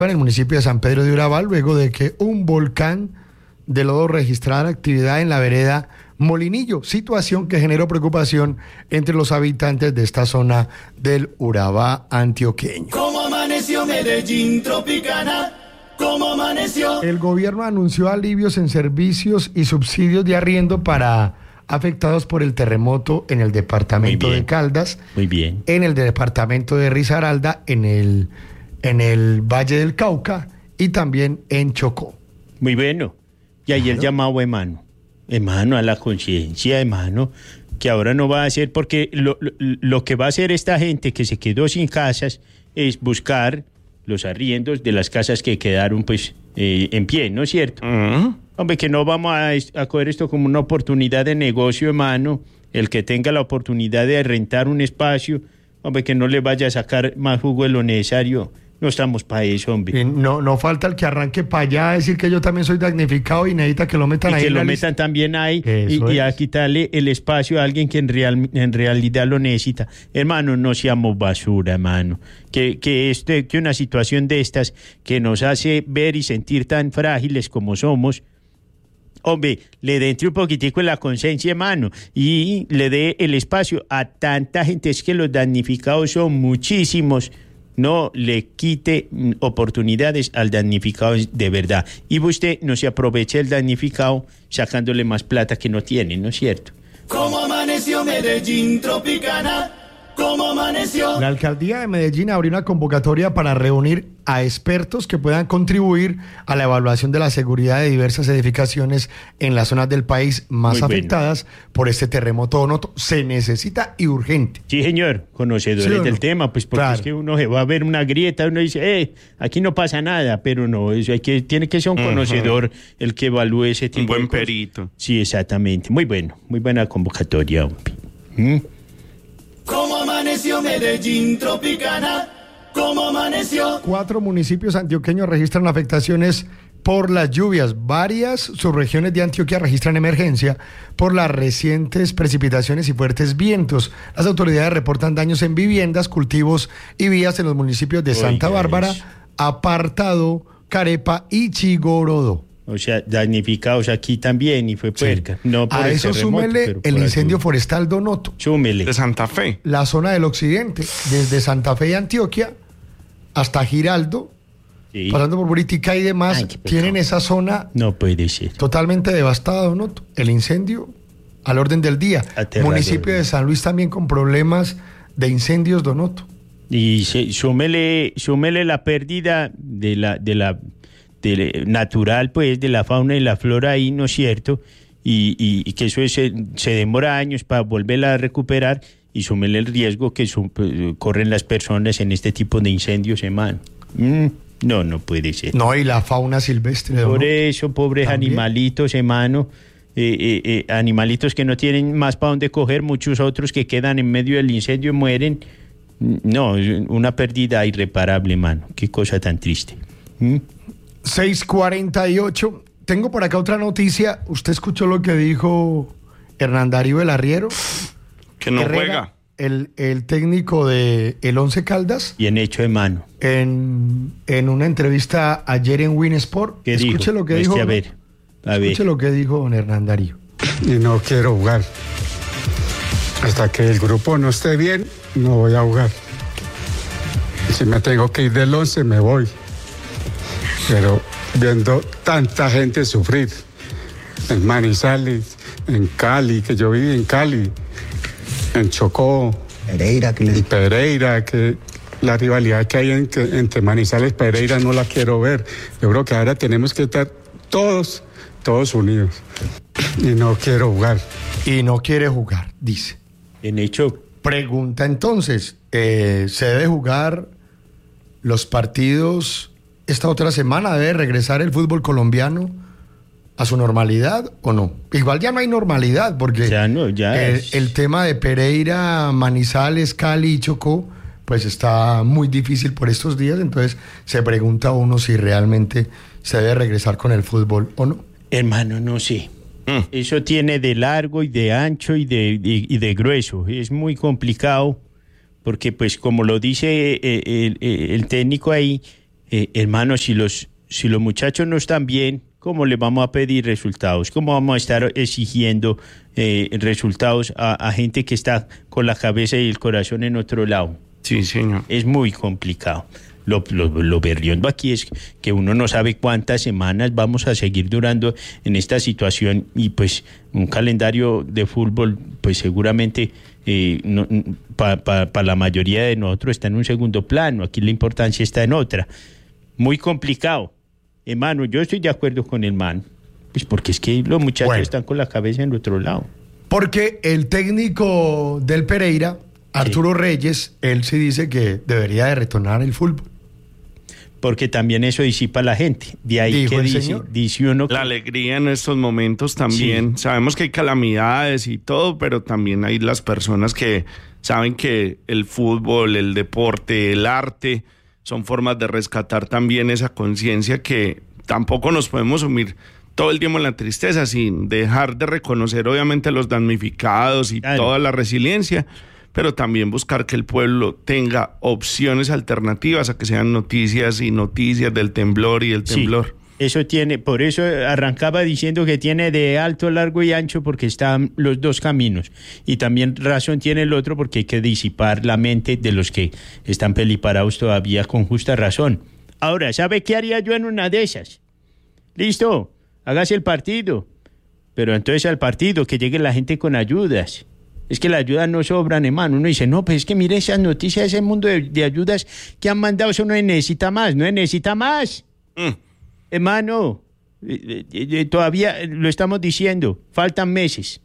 en el municipio de San Pedro de Urabá, luego de que un volcán de lodo registrara actividad en la vereda Molinillo, situación que generó preocupación entre los habitantes de esta zona del Urabá antioqueño. ¿Cómo amaneció Medellín tropicana? ¿Cómo amaneció? El gobierno anunció alivios en servicios y subsidios de arriendo para afectados por el terremoto en el departamento de Caldas, muy bien, en el departamento de Risaralda, en el Valle del Cauca y también en Chocó. Muy bueno. Y ahí el llamado, hermano, a la conciencia, hermano, que ahora no va a ser, porque lo que va a hacer esta gente que se quedó sin casas es buscar los arriendos de las casas que quedaron pues en pie, ¿no es cierto? Hombre, que no vamos a coger esto como una oportunidad de negocio, hermano. El que tenga la oportunidad de rentar un espacio, hombre, que no le vaya a sacar más jugo de lo necesario. No estamos para eso, hombre. No falta el que arranque para allá a decir que yo también soy damnificado y necesita que lo metan ahí. Que lo metan también ahí y a quitarle el espacio a alguien que en realidad lo necesita. Hermano, no seamos basura, hermano. Que una situación de estas que nos hace ver y sentir tan frágiles como somos, hombre, le dé un poquitico en la conciencia, hermano, y le dé el espacio a tanta gente. Es que los damnificados son muchísimos. No le quite oportunidades al damnificado de verdad. Y usted no se aproveche del damnificado sacándole más plata que no tiene, ¿no es cierto? ¿Cómo amaneció Medellín tropicana? ¿Cómo amaneció? La alcaldía de Medellín abrió una convocatoria para reunir a expertos que puedan contribuir a la evaluación de la seguridad de diversas edificaciones en las zonas del país más afectadas por este terremoto Donoto. Se necesita y urgente. Sí, señor, conocedores ¿Sí del tema, pues porque es que uno se va a ver una grieta, uno dice, aquí no pasa nada, pero no, eso tiene que ser un conocedor el que evalúe ese tipo de cosas. Un buen perito. Sí, exactamente. Muy buena convocatoria, hombre. ¿Cómo amaneció Medellín tropicana? ¿Cómo amaneció? 4 municipios antioqueños registran afectaciones por las lluvias. Varias subregiones de Antioquia registran emergencia por las recientes precipitaciones y fuertes vientos. Las autoridades reportan daños en viviendas, cultivos y vías en los municipios de Santa Bárbara, Apartado, Carepa y Chigorodo. O sea, damnificados aquí también y fue puerca. Sí. No por a eso terremoto, súmele el incendio forestal Donoto. Súmele. De Santa Fe. La zona del occidente, desde Santa Fe y Antioquia hasta Giraldo, pasando por Buritica y demás, tienen esa zona no puede ser totalmente devastada, Donoto. El incendio al orden del día. Aterrador. Municipio de San Luis también con problemas de incendios, Donoto. Y súmele la pérdida de la natural, pues, de la fauna y la flora ahí, ¿no es cierto? Y que eso se demora años para volverla a recuperar, y súmele el riesgo que corren las personas en este tipo de incendios, hermano. No puede ser. No, y la fauna silvestre. Por eso, pobres ¿también? Animalitos, hermano. Animalitos que no tienen más para dónde coger, muchos otros que quedan en medio del incendio mueren. No, una pérdida irreparable, hermano. Qué cosa tan triste. 6:48. Tengo por acá otra noticia. ¿Usted escuchó lo que dijo Hernán Darío el Arriero? Que no juega. El técnico de el Once Caldas. Bien hecho, hermano. En una entrevista ayer en Winsport. ¿Qué Escuche dijo? Lo que dijo. Escuche lo que dijo don Hernán Darío. Y no quiero jugar. Hasta que el grupo no esté bien, no voy a jugar. Si me tengo que ir del Once, me voy. Pero viendo tanta gente sufrir en Manizales, en Cali, que yo viví en Cali, en Chocó, Pereira, que la rivalidad que hay entre Manizales y Pereira no la quiero ver. Yo creo que ahora tenemos que estar todos unidos. Y no quiero jugar. Y no quiere jugar, dice. En hecho. Pregunta entonces, ¿se debe jugar los partidos esta otra semana? ¿Debe regresar el fútbol colombiano a su normalidad o no? Igual ya no hay normalidad, porque el tema de Pereira, Manizales, Cali y Chocó, pues está muy difícil por estos días. Entonces se pregunta uno si realmente se debe regresar con el fútbol o no. Hermano, no sé. Eso tiene de largo y de ancho y de grueso. Es muy complicado porque, pues, como lo dice el técnico ahí, hermano, si los muchachos no están bien, ¿cómo le vamos a pedir resultados? ¿Cómo vamos a estar exigiendo resultados a gente que está con la cabeza y el corazón en otro lado? Sí, señor. Es muy complicado. Lo berriondo aquí es que uno no sabe cuántas semanas vamos a seguir durando en esta situación, y pues un calendario de fútbol pues seguramente para la mayoría de nosotros está en un segundo plano. Aquí la importancia está en otra. Muy complicado. Hermano, yo estoy de acuerdo con el man, pues porque es que los muchachos están con la cabeza en otro lado. Porque el técnico del Pereira, Arturo Reyes, él sí dice que debería de retornar el fútbol. Porque también eso disipa a la gente. De ahí ¿Dijo que el dice señor? uno que... La alegría en estos momentos también. Sí. Sabemos que hay calamidades y todo, pero también hay las personas que saben que el fútbol, el deporte, el arte son formas de rescatar también esa conciencia, que tampoco nos podemos sumir todo el tiempo en la tristeza sin dejar de reconocer obviamente a los damnificados y toda la resiliencia, pero también buscar que el pueblo tenga opciones alternativas a que sean noticias y noticias del temblor y el temblor. Eso tiene, por eso arrancaba diciendo que tiene de alto, largo y ancho, porque están los dos caminos, y también razón tiene el otro, porque hay que disipar la mente de los que están peliparados todavía con justa razón. Ahora, ¿sabe qué haría yo en una de esas? Listo, hágase el partido, pero entonces al partido que llegue la gente con ayudas. Es que las ayudas no sobran, hermano. Uno dice, no, pues es que mire esas noticias, ese mundo de ayudas que han mandado, eso no necesita más, no necesita más. Hermano, todavía lo estamos diciendo, faltan meses,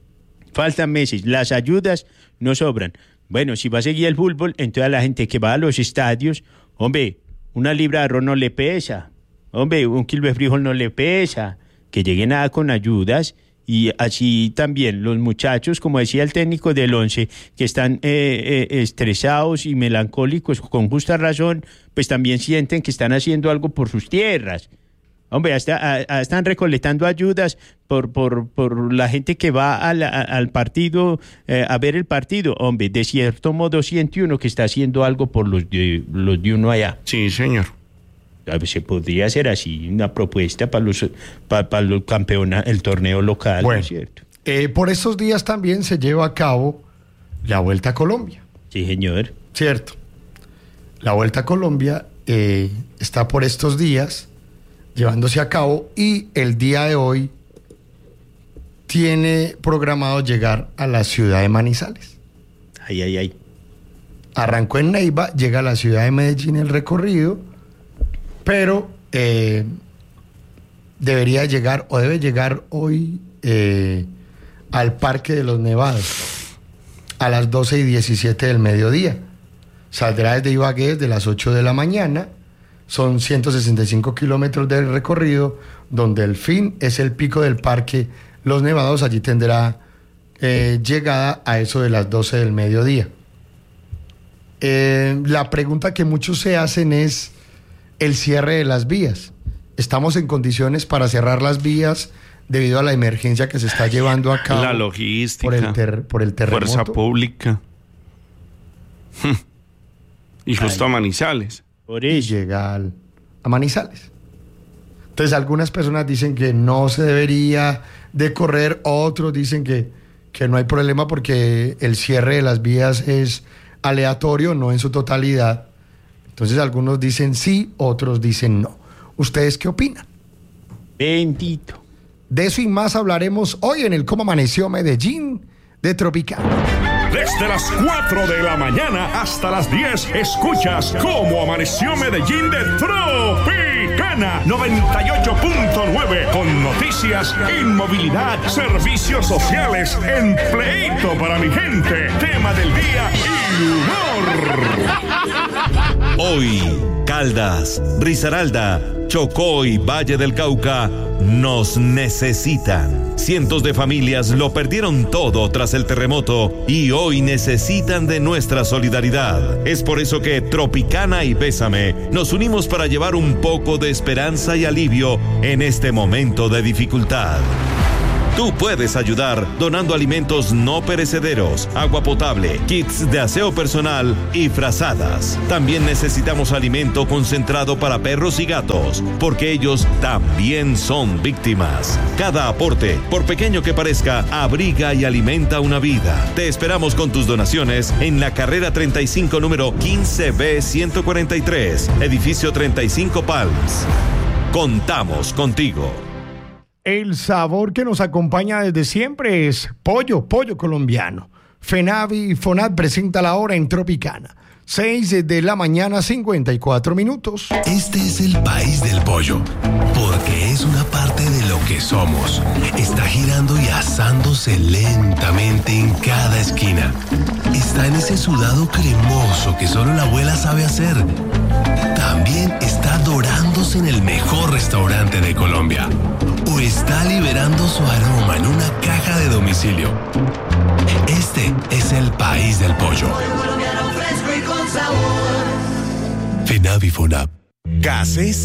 las ayudas no sobran. Bueno, si va a seguir el fútbol, entonces a la gente que va a los estadios, hombre, una libra de arroz no le pesa, hombre, un kilo de frijol no le pesa, que lleguen con ayudas. Y así también los muchachos, como decía el técnico del 11, que están estresados y melancólicos con justa razón, pues también sienten que están haciendo algo por sus tierras. Hombre, hasta están recolectando ayudas por la gente que va al partido, a ver el partido. Hombre, de cierto modo siente uno que está haciendo algo por los de uno allá. Sí, señor. Se podría hacer así una propuesta para los campeonatos, el torneo local, bueno, ¿no es cierto? Por estos días también se lleva a cabo la Vuelta a Colombia. Sí, señor. Cierto. La Vuelta a Colombia está por estos días llevándose a cabo, y el día de hoy tiene programado llegar a la ciudad de Manizales. Ay. Arrancó en Neiva, llega a la ciudad de Medellín el recorrido, pero debería llegar, o debe llegar hoy al Parque de los Nevados a las 12:17 del mediodía. Saldrá desde Ibagué desde las 8 de la mañana. Son 165 kilómetros de recorrido, donde el fin es el pico del Parque Los Nevados. Allí tendrá llegada a eso de las 12 del mediodía. La pregunta que muchos se hacen es el cierre de las vías. ¿Estamos en condiciones para cerrar las vías debido a la emergencia que se está llevando a cabo? La logística, por el terremoto. Fuerza pública. Y justo a Manizales. Por eso. Y llega a Manizales. Entonces algunas personas dicen que no se debería de correr, otros dicen que no hay problema porque el cierre de las vías es aleatorio, no en su totalidad. Entonces algunos dicen sí, otros dicen no. ¿Ustedes qué opinan? Bendito. De eso y más hablaremos hoy en el Cómo Amaneció Medellín de Tropicana. Desde las 4 de la mañana hasta las 10 escuchas Cómo Amaneció Medellín de Tropicana 98.9, con noticias, inmovilidad, servicios sociales, empleito para mi gente, tema del día y humor. Hoy, Caldas, Risaralda, Chocó y Valle del Cauca nos necesitan. Cientos de familias lo perdieron todo tras el terremoto y hoy necesitan de nuestra solidaridad. Es por eso que Tropicana y Bésame nos unimos para llevar un poco de esperanza y alivio en este momento de dificultad. Tú puedes ayudar donando alimentos no perecederos, agua potable, kits de aseo personal y frazadas. También necesitamos alimento concentrado para perros y gatos, porque ellos también son víctimas. Cada aporte, por pequeño que parezca, abriga y alimenta una vida. Te esperamos con tus donaciones en la carrera 35 número 15B143, edificio 35 Palms. Contamos contigo. El sabor que nos acompaña desde siempre es pollo colombiano. FENAVI y FONAT presenta la hora en Tropicana. 6 de la mañana, 54 minutos. Este es el país del pollo, porque es una parte de lo que somos. Está girando y asándose lentamente en cada esquina. Está en ese sudado cremoso que solo la abuela sabe hacer. También está dorándose en el mejor restaurante de Colombia. O está liberando su aroma en una caja de domicilio. Este es el país del pollo. FENAVI FONAP. Gases